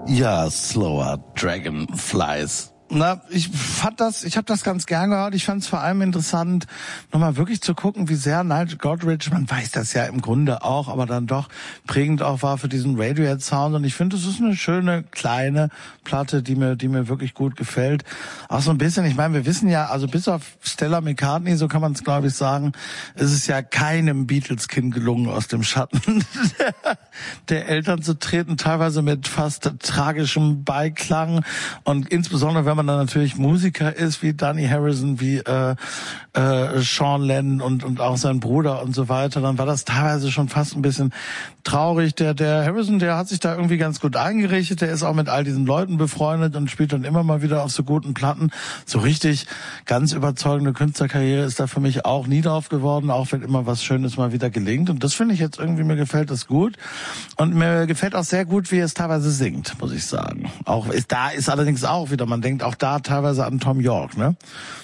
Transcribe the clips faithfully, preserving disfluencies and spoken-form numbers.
Ja, Slower Dragonflies. Na, ich fand das, ich habe das ganz gern gehört. Ich fand es vor allem interessant, nochmal wirklich zu gucken, wie sehr Nigel Godrich, man weiß das ja im Grunde auch, aber dann doch prägend auch war für diesen Radiohead-Sound. Und ich finde, es ist eine schöne, kleine Platte, die mir, die mir wirklich gut gefällt. Auch so ein bisschen, ich meine, wir wissen ja, also bis auf Stella McCartney, so kann man es glaube ich sagen, ist es ja keinem Beatles-Kind gelungen, aus dem Schatten der Eltern zu treten, teilweise mit fast tragischem Beiklang und insbesondere, wenn man dann natürlich Musiker ist, wie Danny Harrison, wie äh, äh, Sean Lennon und und auch sein Bruder und so weiter, dann war das teilweise schon fast ein bisschen traurig. Der der Harrison, der hat sich da irgendwie ganz gut eingerichtet, der ist auch mit all diesen Leuten befreundet und spielt dann immer mal wieder auf so guten Platten. So richtig ganz überzeugende Künstlerkarriere ist da für mich auch nie drauf geworden, auch wenn immer was Schönes mal wieder gelingt. Und das finde ich jetzt irgendwie, mir gefällt das gut. Und mir gefällt auch sehr gut, wie er es teilweise singt, muss ich sagen. Auch ist, da ist allerdings auch wieder, man denkt auch da teilweise an Tom York, ne?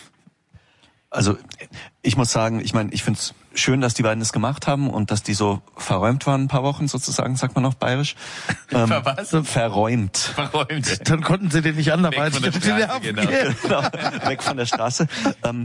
Also ich muss sagen, ich meine, ich finde es schön, dass die beiden das gemacht haben und dass die so verräumt waren ein paar Wochen sozusagen, sagt man auf Bayerisch. Ähm, Ver was? Verräumt. Verräumt. Dann konnten sie den nicht anderweitig Weg von der Straße, genau. genau. Weg von der Straße. Ähm,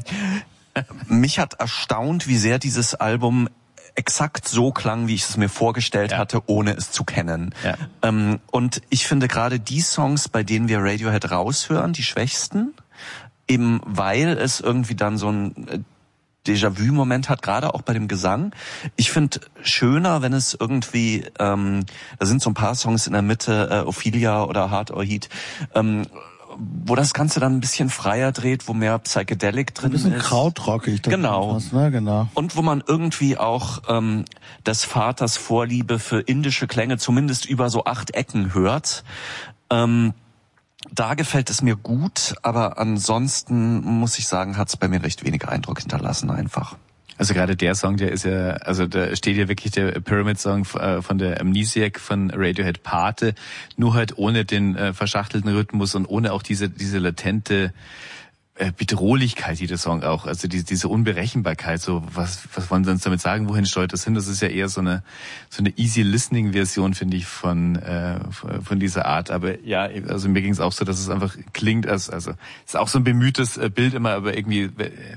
mich hat erstaunt, wie sehr dieses Album exakt so klang, wie ich es mir vorgestellt ja. hatte, ohne es zu kennen. Ja. Ähm, und ich finde gerade die Songs, bei denen wir Radiohead raushören, die schwächsten, eben weil es irgendwie dann so ein Déjà-vu-Moment hat, gerade auch bei dem Gesang. Ich finde schöner, wenn es irgendwie, ähm, da sind so ein paar Songs in der Mitte, äh, Ophelia oder Hard or Heat, ähm, wo das Ganze dann ein bisschen freier dreht, wo mehr Psychedelic drin ist. Ein bisschen krautrockig. Genau. Was, ne? Genau. Und wo man irgendwie auch ähm, des Vaters Vorliebe für indische Klänge zumindest über so acht Ecken hört. Ähm, da gefällt es mir gut, aber ansonsten muss ich sagen, hat es bei mir recht wenig Eindruck hinterlassen einfach. Also gerade der Song, der ist ja, also da steht ja wirklich der Pyramid-Song von der Amnesiac von Radiohead Pate, nur halt ohne den äh, verschachtelten Rhythmus und ohne auch diese diese latente äh, Bedrohlichkeit, die der Song auch, also die, diese Unberechenbarkeit, so was was wollen sie uns damit sagen, wohin steuert das hin? Das ist ja eher so eine so eine easy listening Version, finde ich, von äh, von dieser Art. Aber ja, also mir ging es auch so, dass es einfach klingt, als also es ist auch so ein bemühtes Bild immer, aber irgendwie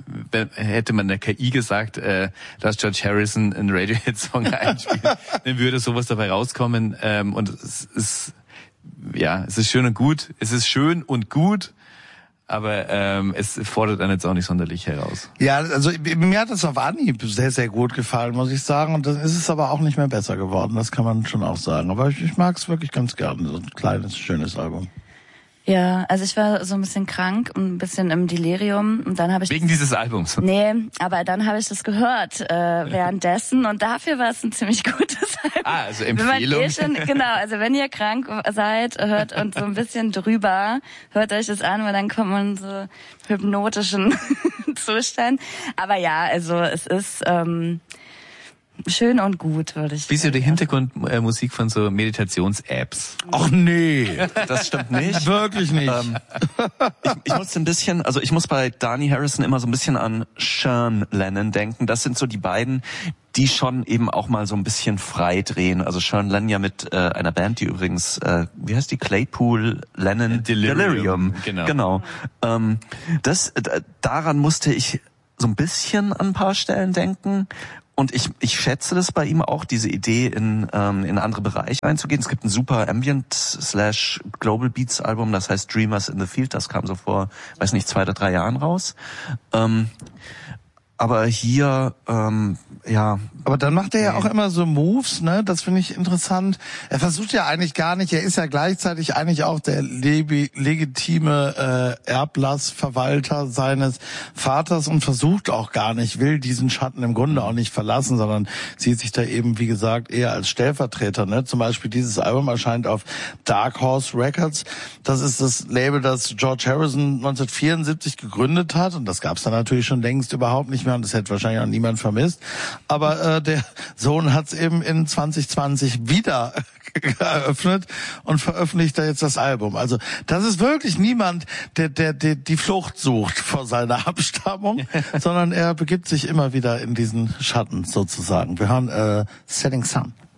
hätte man der K I gesagt, äh, dass George Harrison einen Radiohead-Song einspielt, dann würde sowas dabei rauskommen. Ähm, und es ist ja, es ist schön und gut, es ist schön und gut. Aber ähm, es fordert einen jetzt auch nicht sonderlich heraus. Ja, also mir hat das auf Anhieb sehr, sehr gut gefallen, muss ich sagen. Und dann ist es aber auch nicht mehr besser geworden, das kann man schon auch sagen. Aber ich, ich mag es wirklich ganz gern, so ein kleines, schönes Album. Ja, also ich war so ein bisschen krank und ein bisschen im Delirium und dann habe ich wegen dieses Albums. Nee, aber dann habe ich das gehört äh, währenddessen und dafür war es ein ziemlich gutes Album. Ah, also Empfehlung. Eh schon, genau, also wenn ihr krank seid, hört und so ein bisschen drüber, hört euch das an, weil dann kommt man in so hypnotischen Zustand. Aber ja, also es ist ähm, schön und gut, würde ich sagen. Wie ist ja die Hintergrundmusik von so Meditations-Apps? Ach nee. Das stimmt nicht. Wirklich nicht. Ähm, ich, ich muss ein bisschen, also ich muss bei Danny Harrison immer so ein bisschen an Sean Lennon denken. Das sind so die beiden, die schon eben auch mal so ein bisschen frei drehen. Also Sean Lennon ja mit äh, einer Band, die übrigens, äh, wie heißt die? Claypool Lennon Delirium. Delirium. Genau. Genau. Ähm, das, äh, daran musste ich so ein bisschen an ein paar Stellen denken. Und ich, ich schätze das bei ihm auch, diese Idee in ähm, in andere Bereiche einzugehen. Es gibt ein super Ambient slash Global Beats Album, das heißt Dreamers in the Field. Das kam so vor, weiß nicht, zwei oder drei Jahren raus. Ähm, aber hier, ähm, ja. Aber dann macht er ja auch immer so Moves, ne? Das finde ich interessant. Er versucht ja eigentlich gar nicht, er ist ja gleichzeitig eigentlich auch der le- legitime äh, Erblassverwalter seines Vaters und versucht auch gar nicht, will diesen Schatten im Grunde auch nicht verlassen, sondern sieht sich da eben, wie gesagt, eher als Stellvertreter, ne? Zum Beispiel dieses Album erscheint auf Dark Horse Records. Das ist das Label, das George Harrison neunzehnhundertvierundsiebzig gegründet hat und das gab es dann natürlich schon längst überhaupt nicht mehr und das hätte wahrscheinlich auch niemand vermisst. Aber äh, der Sohn hat es eben in zwanzig zwanzig wieder eröffnet und veröffentlicht da jetzt das Album. Also das ist wirklich niemand, der der, der die Flucht sucht vor seiner Abstammung, sondern er begibt sich immer wieder in diesen Schatten sozusagen. Wir hören äh, Setting Sun.